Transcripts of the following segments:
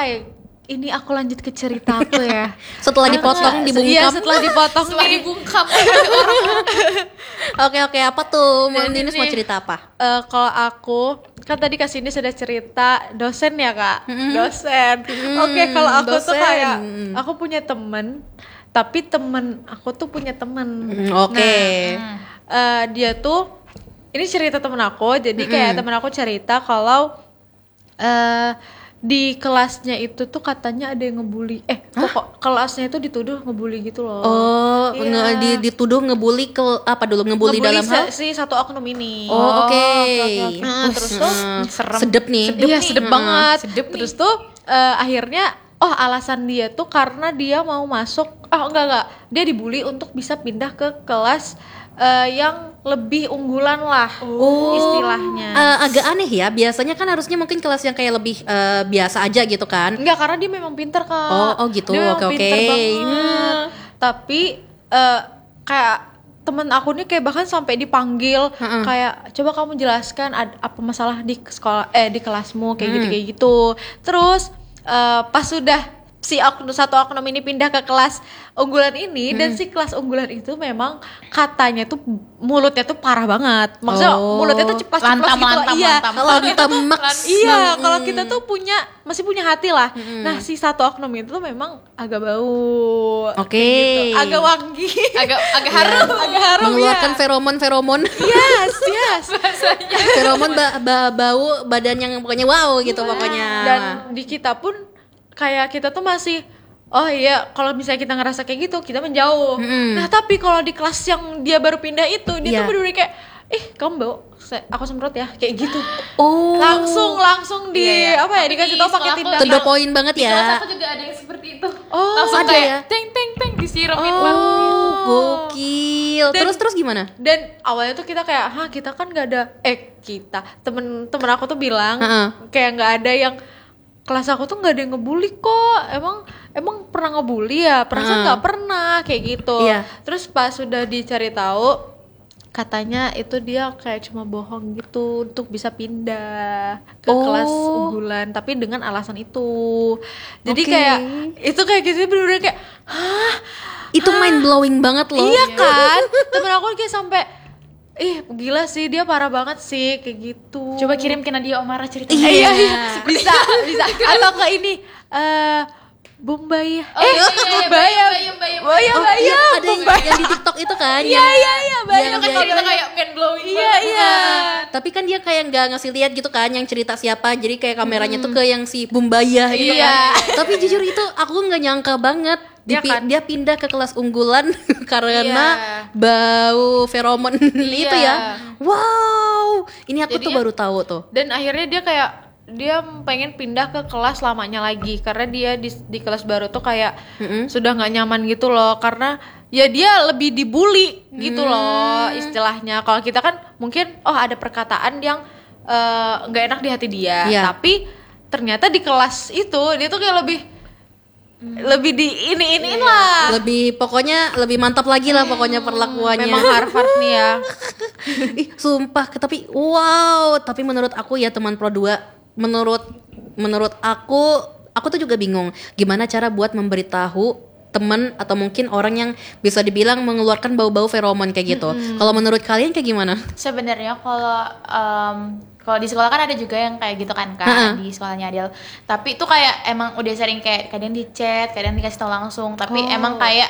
Hai, ini aku lanjut ke cerita aku ya. Setelah dipotong, dibungkam. Iya, setelah dipotong dibungkam. Oke, apa tuh? Dan Ninus ini, mau cerita apa? kalau aku kan tadi Kak Cindy sudah cerita dosen ya Kak, dosen. Oke, kalau aku tuh dosen. kayak aku punya temen, tapi temen aku tuh punya temen. Oke. Nah, dia tuh ini cerita temen aku, jadi kayak temen aku cerita kalau di kelasnya itu tuh katanya ada yang ngebully. Kok kelasnya itu dituduh ngebully gitu loh. Oh, Iya. dituduh ngebully apa dulu? Ngebully dalam hal? si satu oknum ini. Oh, oke. Nah, terus tuh sedep nih. Iya, sedep banget. Sedep Terus tuh akhirnya alasan dia tuh karena dia mau masuk enggak. Dia dibully untuk bisa pindah ke kelas yang lebih unggulan lah istilahnya. Agak aneh ya. Biasanya kan harusnya mungkin kelas yang kayak lebih biasa aja gitu kan. Enggak, karena dia memang pinter Kak. Oh gitu. Dia memang Oke. pinter banget. Tapi kayak temen aku nih kayak bahkan sampai dipanggil kayak coba kamu jelaskan apa masalah di sekolah di kelasmu kayak gitu. Terus pas sudah si satu oknum ini pindah ke kelas unggulan ini dan si kelas unggulan itu memang katanya tuh mulutnya tuh parah banget. Maksudnya mulutnya tuh ceplas-ceplos gitu loh. Iya. Kalau kita kalau kita tuh masih punya hati lah. Nah, si satu oknum itu tuh memang agak bau. Oke. Gitu. Agak wangi. agak harum. Agak harum Mengeluarkan ya. feromon. Yes. Feromon bau badan yang pokoknya wow gitu pokoknya. Dan di kita pun kayak kita tuh masih kalau misalnya kita ngerasa kayak gitu kita menjauh. Nah, tapi kalau di kelas yang dia baru pindah itu dia tuh bener-bener kayak kamu bau, aku semprot ya kayak gitu. Langsung dikasih tau pakai tindakan. To the point banget Di ya. kelas aku juga ada yang seperti itu. Langsung ada kayak ya? teng disiramin Gokil. Terus gimana? Dan awalnya tuh kita kayak kita kan nggak ada temen aku tuh bilang kayak nggak ada yang kelas aku tuh nggak ada yang ngebully kok. Emang pernah ngebully ya? Perasaan nggak pernah kayak gitu. Iya. Terus pas sudah dicari tahu katanya itu dia kayak cuma bohong gitu untuk bisa pindah ke kelas unggulan, tapi dengan alasan itu. Jadi kayak itu kayak gitu bener-bener kayak Itu mind blowing banget loh. iya kan? Temen aku kayak sampai gila sih, dia parah banget sih kayak gitu. Coba kirim ke Nadia Omara cerita. Iya. Bisa. Atau ke ini Bombay. Ada yang di TikTok itu kan. Iya, Itu kan cerita kayak mind blowing. Iya. Tapi kan dia kayak nggak ngasih lihat gitu kan yang cerita siapa. Jadi kayak kameranya tuh ke yang si Bumbaya gitu kan. Tapi jujur itu aku nggak nyangka banget. Dia pindah ke kelas unggulan karena bau feromon itu ya. Wow, ini aku tuh baru tahu tuh. Dan akhirnya dia pengen pindah ke kelas lamanya lagi karena dia di kelas baru tuh kayak sudah nggak nyaman gitu loh, karena ya dia lebih dibully gitu loh istilahnya. Kalau kita kan mungkin ada perkataan yang nggak enak di hati dia, tapi ternyata di kelas itu dia tuh kayak lebih di ini lah. Pokoknya lebih mantap lagi lah pokoknya perlakuannya. Memang Harvard nih ya. Sumpah, tapi wow, tapi menurut aku ya teman Pro 2, menurut aku tuh juga bingung gimana cara buat memberitahu teman atau mungkin orang yang bisa dibilang mengeluarkan bau-bau feromon kayak gitu. Kalau menurut kalian kayak gimana? Sebenarnya kalau di sekolah kan ada juga yang kayak gitu kan di sekolahnya Adel. Tapi itu kayak emang udah sering kayak kadang di chat, kadang dikasih tahu langsung. Tapi emang kayak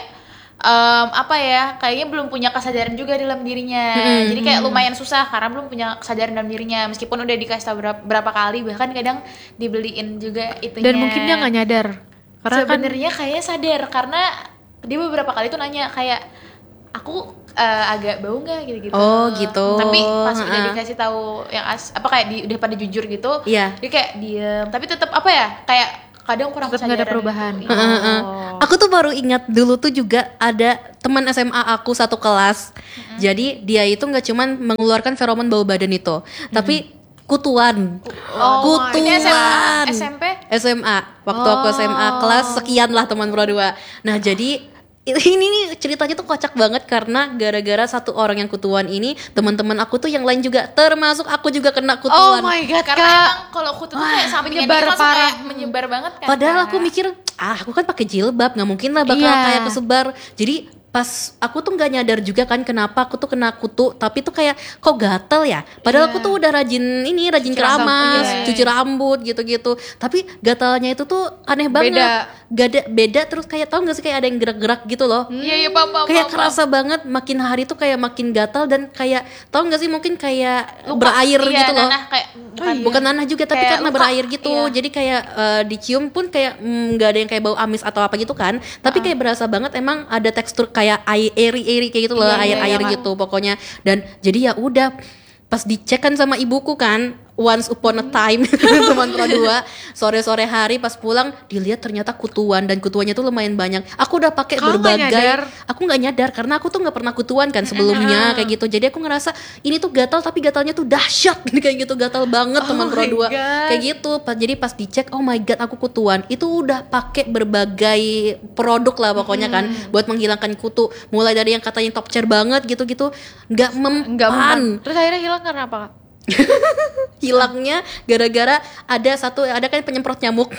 kayaknya belum punya kesadaran juga dalam dirinya. Jadi kayak lumayan susah karena belum punya kesadaran dalam dirinya. Meskipun udah dikasih tahu berapa kali, bahkan kadang dibeliin juga itunya. Dan mungkin dia nggak nyadar. Karena sebenarnya kayaknya sadar karena dia beberapa kali tuh nanya kayak aku agak bau nggak gitu-gitu. Oh gitu. Tapi pas udah dikasih tahu yang udah pada jujur gitu, dia kayak diem. Tapi tetap kayak kadang kurang kesadaran. Nggak ada perubahan. Gitu. Aku tuh baru ingat dulu tuh juga ada teman SMA aku satu kelas. Jadi dia itu nggak cuman mengeluarkan feromon bau badan itu, tapi kutuan. Ini SMP? SMA. Waktu aku SMA kelas sekian lah teman Pro 2. Nah, jadi ini nih ceritanya tuh kocak banget karena gara-gara satu orang yang kutuan ini, teman-teman aku tuh yang lain juga, termasuk aku juga kena kutuan. Oh my god, Karena emang kalau kutu tuh kayak sampingan menyebar itu langsung parah. kayak menyebar banget kan. Padahal Kak. aku mikir, aku kan pakai jilbab, nggak mungkin lah bakal Iya. kayak kesebar. Jadi pas aku tuh nggak nyadar juga kan kenapa aku tuh kena kutu, tapi tuh kayak kok gatel ya. Padahal aku tuh udah rajin Cuci keramas, rambut, cuci rambut gitu-gitu. Tapi gatalnya itu tuh aneh banget. Beda terus kayak tahu nggak sih kayak ada yang gerak-gerak gitu loh. Iya papa. Kayak kerasa banget makin hari tuh kayak makin gatal dan kayak tahu nggak sih mungkin kayak berair gitu loh. Nanah kayak Bukan nanah juga tapi kayak karena luka. berair gitu. Iya. Jadi kayak dicium pun kayak nggak ada yang kayak bau amis atau apa gitu kan. Tapi kayak berasa banget emang ada tekstur kayak airy kayak gitu loh, Iya, air-air iya, gitu pokoknya. Dan jadi ya udah pas dicek kan sama ibuku kan, once upon a time teman pro 2 sore-sore hari pas pulang dilihat ternyata kutuan dan kutuannya tuh lumayan banyak. Aku udah pakai Kamu nggak berbagai nyadar? aku nggak nyadar karena aku tuh nggak pernah kutuan kan sebelumnya kayak gitu. Jadi aku ngerasa ini tuh gatal tapi gatalnya tuh dahsyat kayak gitu, gatal banget teman pro 2 kayak gitu. Jadi pas dicek, oh my god aku kutuan. Itu udah pakai berbagai produk lah pokoknya kan buat menghilangkan kutu. Mulai dari yang katanya top chair banget gitu-gitu nggak Enggak mempan. Terus akhirnya hilang karena apa, Kak? Hilangnya gara-gara ada kan penyemprot nyamuk.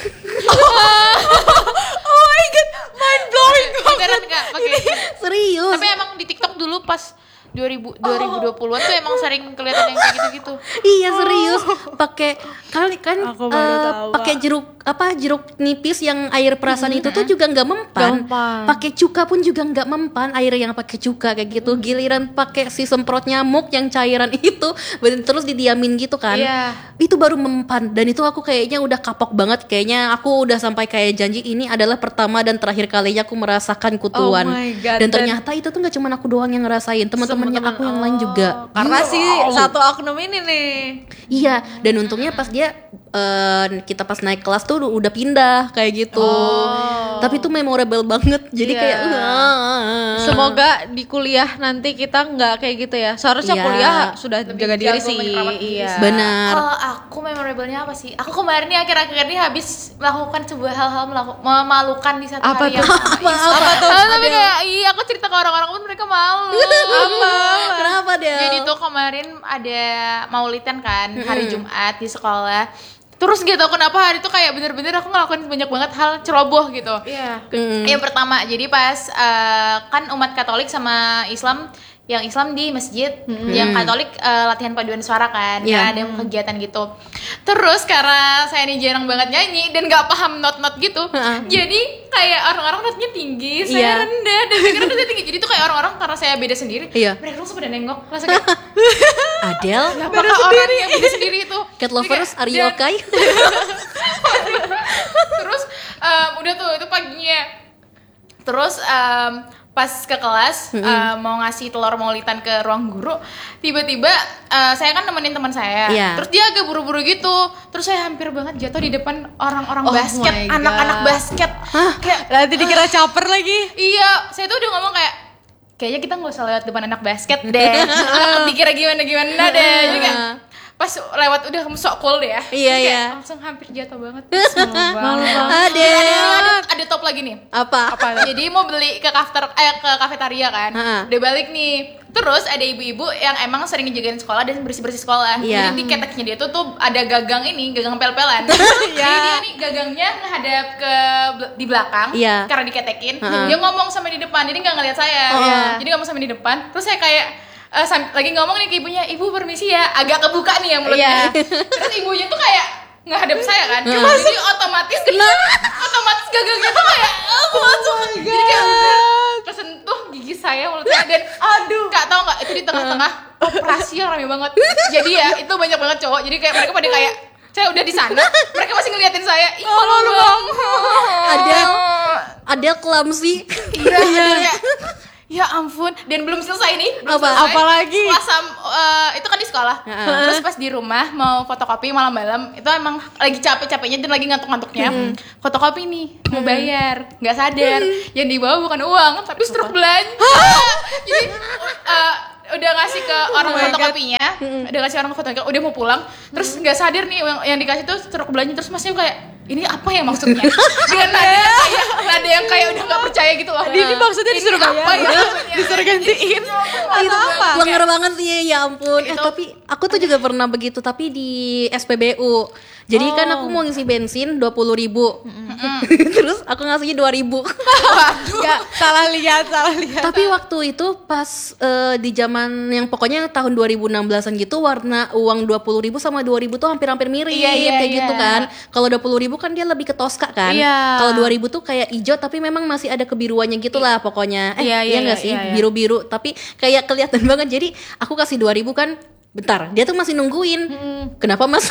Oh my god, mind blowing. beneran Kak pakai. Serius. Tapi emang di TikTok dulu pas 2020-an tuh emang sering kelihatan yang kayak gitu-gitu. Iya serius, pakai kali kan Aku baru tahu, pakai jeruk nipis yang air perasan itu tuh juga nggak mempan. Pakai cuka pun juga nggak mempan, air yang pakai cuka kayak gitu. Giliran pakai si semprot nyamuk yang cairan itu, terus didiamin gitu kan. Iya. Itu baru mempan dan itu aku kayaknya udah kapok banget. Kayaknya aku udah sampai kayak janji ini adalah pertama dan terakhir kalinya aku merasakan kutuan. Oh my God, dan ternyata itu tuh nggak cuma aku doang yang ngerasain, teman-temannya aku yang lain juga. Karena si satu oknum ini nih. Iya, dan untungnya pas dia kita pas naik kelas tuh udah pindah kayak gitu. Tapi itu memorable banget. Jadi Iya. kayak Semoga di kuliah nanti kita nggak kayak gitu ya. Seharusnya Iya. kuliah sudah jaga diri jago sih. menyelamat diri Iya. sih. benar. Kalau aku memorable-nya apa sih? Aku kemarin nih akhir-akhir ini habis melakukan sebuah hal-hal memalukan di satu Apa hari tuh? yang sama. Apa tuh? Tapi kayak iya aku cerita ke orang-orang pun mereka malu. Kenapa dia? Jadi tuh kemarin ada maulidan kan hari Jumat di sekolah. Terus gak tau kenapa hari itu kayak bener-bener aku ngelakuin banyak banget hal ceroboh gitu. Iya. Yang pertama, jadi pas kan umat Katolik sama Islam, yang Islam di masjid, yang Katolik latihan paduan suara kan, Iya. ada kegiatan gitu. Terus karena saya ini jarang banget nyanyi dan gak paham not-not gitu, jadi kayak orang-orang notnya tinggi, Iya. saya rendah, dan saya kira saya tinggi. Jadi tuh kayak orang-orang karena saya beda sendiri, Iya. mereka langsung pada nengok, langsung kayak Adele, apakah orang yang beda sendiri itu? cat lovers, are you Dan- okay? Terus udah tuh itu paginya. Terus pas ke kelas mau ngasih telur maulitan ke ruang guru, tiba-tiba saya kan nemenin teman saya. Iya. Terus dia agak buru-buru gitu. Terus saya hampir banget jatuh di depan orang-orang Oh basket, my God. anak-anak basket. Kayak Nanti dikira caper lagi. iya, saya tuh udah ngomong kayaknya kita nggak usah lewat depan anak basket deh. Dikira gimana deh. Jadi kayak pas lewat udah sok cool deh ya. Iya, Terus kayak iya. langsung hampir jatuh banget. Malu banget. Ada top lagi nih. Apa? Jadi mau beli ke ke kafetaria kan. Udah balik nih. Terus ada ibu-ibu yang emang sering ngejagain sekolah dan bersih-bersih sekolah. Iya. Jadi di keteknya dia tuh ada gagang pel-pelan. Jadi dia nih gagangnya menghadap di belakang Iya. karena diketekin. Dia ngomong sama di depan. Jadi nggak ngeliat saya. Jadi ngomong sama di depan. Terus saya kayak lagi ngomong nih ke ibunya, "Ibu permisi ya." Agak kebuka nih ya mulutnya. Terus ibunya tuh kayak ngadep saya kan. Jadi otomatis gagangnya tuh kayak jadi kayak kesentuh gigi saya mulut saya dan aduh Kak tahu nggak itu di tengah-tengah operasi yang rame banget. Jadi ya itu banyak banget cowok. Jadi kayak mereka pada kayak saya udah di sana, mereka masih ngeliatin saya. Ih, malu dong. Ada clumsy. Iya. Ya ampun, dan belum selesai nih. Apalagi? Itu kan di sekolah. Terus pas di rumah mau fotokopi malam-malam, itu emang lagi capek-capeknya dan lagi ngantuk-ngantuknya. Fotokopi nih, mau bayar, nggak sadar. Yang dibawa bukan uang, tapi struk belanja. Jadi udah ngasih ke orang fotokopinya, udah ngasih orang fotokopinya, udah mau pulang, terus nggak sadar nih yang dikasih tuh struk belanja. Terus masnya kayak ini apa ya maksudnya? Dengan nada yang kayak udah nggak percaya gitu loh. Ini maksudnya disuruh apa ya? Disuruh gantiin. Itu lengar banget sih, ya ampun. Tapi aku tuh juga pernah begitu, tapi di SPBU. Jadi kan aku mau ngisi bensin 20.000. Terus aku ngasihnya 2.000. Enggak, salah lihat. Tapi waktu itu pas di zaman yang pokoknya tahun 2016-an gitu, warna uang 20.000 sama 2.000 tuh hampir-hampir mirip kayak gitu kan. Kalau 20.000 kan dia lebih ke Tosca kan. Kalau 2.000 tuh kayak hijau tapi memang masih ada kebiruannya gitu lah pokoknya. Iya enggak sih? Biru-biru tapi kayak kelihatan banget. Jadi aku kasih 2.000 kan. Bentar, dia tuh masih nungguin. Kenapa mas?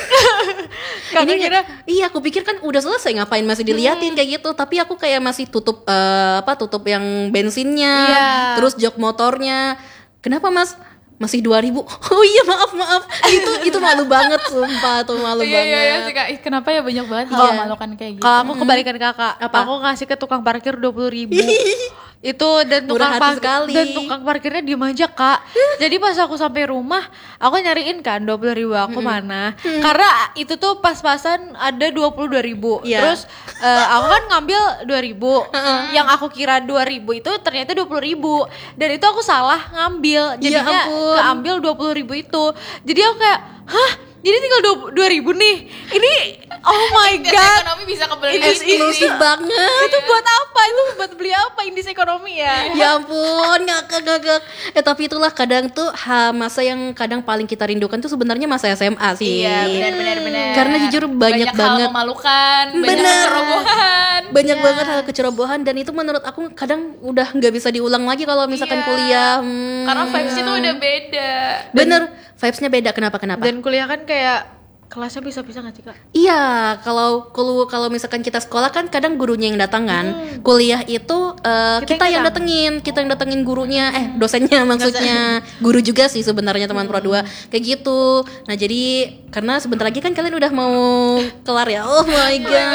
Karena kira aku pikir kan udah selesai, ngapain masih diliatin kayak gitu. Tapi aku kayak masih tutup tutup yang bensinnya, terus jok motornya. Kenapa mas? Masih 2.000. Oh iya maaf. Itu malu banget, sumpah tuh malu banget. Iya sih Kak. Kenapa ya banyak banget hal memalukan kayak gitu. Kalau aku kebalikan kakak, Apa? aku ngasih ke tukang parkir 20.000. Itu dan Murah hati sekali. dan tukang parkirnya diem aja Kak. Jadi pas aku sampai rumah, aku nyariin kan 20.000 aku mana. Karena itu tuh pas-pasan ada 22.000. Terus aku kan ngambil 2.000. Yang aku kira 2.000 itu ternyata 20.000. Dan itu aku salah ngambil. Jadinya keambil 20.000 itu. Jadi aku kayak, hah? Jadi tinggal 2.000 nih. Ini oh my god. Ekonomi bisa kebeli. Eksklusif banget. Itu buat apa? Itu buat beli apa? Indis ekonomi ya. Ya ampun, ngakak. Tapi itulah kadang tuh masa yang kadang paling kita rindukan tuh sebenarnya masa SMA sih. Iya, benar. Karena jujur banyak banget hal memalukan, banyak Bener. kecerobohan. Banyak banget hal kecerobohan dan itu menurut aku kadang udah nggak bisa diulang lagi kalau misalkan kuliah. Karena vibes-nya tuh udah beda. Bener, vibes-nya beda. Kenapa? Dan kuliah kan kayak kelasnya bisa-bisa gak sih Kak? Iya, kalau misalkan kita sekolah kan kadang gurunya yang datang kan. Kuliah itu kita yang datengin gurunya, dosennya maksudnya. Guru juga sih sebenarnya teman Pro 2 kayak gitu. Nah, jadi karena sebentar lagi kan kalian udah mau kelar ya. Oh my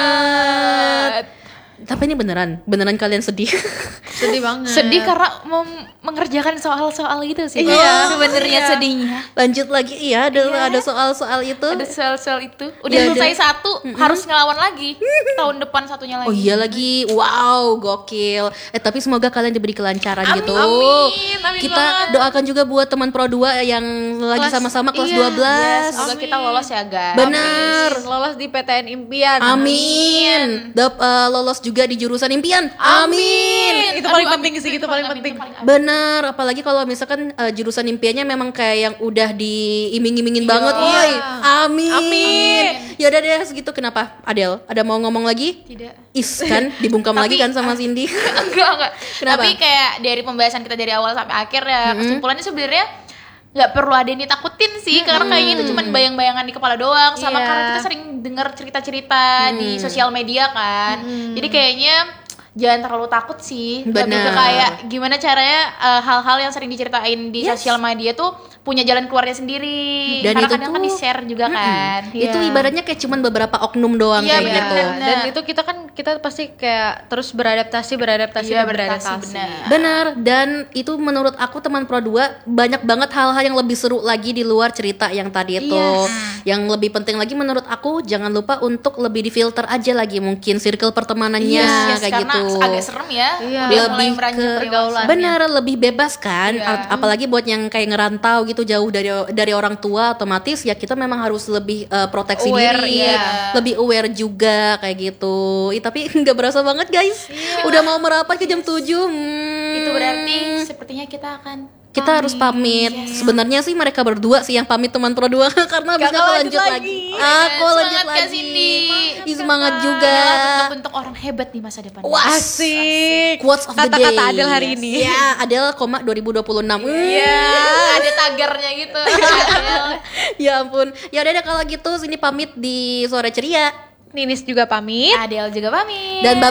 god. Tapi ini beneran kalian sedih. Sedih banget. Sedih karena mengerjakan soal-soal itu sih. Sebenarnya sedihnya. Lanjut lagi, ada soal-soal itu. Ada soal-soal itu. Udah selesai satu, harus ngelawan lagi. Tahun depan satunya lagi. Oh iya lagi, wow, gokil. Tapi semoga kalian diberi kelancaran gitu. Amin Kita banget. doakan juga buat teman Pro 2 yang lagi sama-sama kelas 12. Semoga kita lolos ya guys. Bener. Lolos di PTN impian. Amin. Lolos juga di jurusan impian. Amin. Itu paling penting sih, itu paling penting. Bener, apalagi kalau misalkan jurusan impiannya memang kayak yang udah diiming-imingin banget, woi. Amin. Ya udah deh segitu. Kenapa? Adel, ada mau ngomong lagi? Tidak. Kan dibungkam lagi kan sama Cindy. Enggak. Kenapa? Tapi kayak dari pembahasan kita dari awal sampai akhir ya, kesimpulannya sebenarnya nggak perlu ada yang ditakutin sih, karena kayaknya itu cuma bayang-bayangan di kepala doang, sama karena kita sering dengar cerita-cerita di sosial media kan. Jadi kayaknya jangan terlalu takut sih. Lebih ke kayak gimana caranya hal-hal yang sering diceritain di sosial media tuh punya jalan keluarnya sendiri. Dan karena itu kadang tuh kan di-share juga kan. Itu ibaratnya kayak cuman beberapa oknum doang kayak gitu. Dan itu kita pasti kayak terus beradaptasi. Benar. Dan itu menurut aku teman Pro 2 banyak banget hal-hal yang lebih seru lagi di luar cerita yang tadi itu. Yang lebih penting lagi menurut aku, jangan lupa untuk lebih difilter aja lagi mungkin circle pertemanannya kayak karena gitu. agak serem ya. Lebih mulai beranjak pergaulan. Benar, lebih bebas kan. Apalagi buat yang kayak ngerantau gitu jauh dari orang tua, otomatis ya kita memang harus lebih proteksi diri, lebih aware juga kayak gitu. Tapi nggak berasa banget guys, udah mau merapat ke jam 7. Itu berarti sepertinya kita akan harus pamit. Sebenarnya sih mereka berdua sih yang pamit teman Pro 2 karena abisnya aku lanjut lagi. Aku lanjut lagi. Semangat juga. Bentuk orang hebat di masa depan. Wah, asik. Quotes of the day. Kata-kata Adel hari ini. Ya, Adel, 2026. Ada tagarnya gitu. Ya ampun. Ya udah deh kalau gitu sini pamit di Suara Ceria. Ninis juga pamit. Adel juga pamit. Dan bye